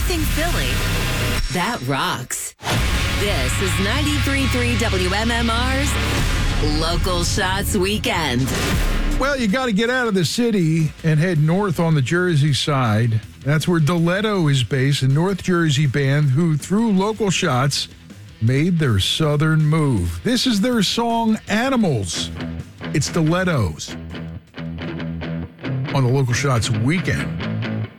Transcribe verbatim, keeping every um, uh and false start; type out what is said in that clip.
anything Philly that rocks. This is ninety-three point three W M M R's Local Shots Weekend. Well, you got to get out of the city and head north on the Jersey side. That's where Diletto is based, a North Jersey band who, through Local Shots, made their southern move. This is their song, Animals. It's Diletto's on the Local Shots Weekend.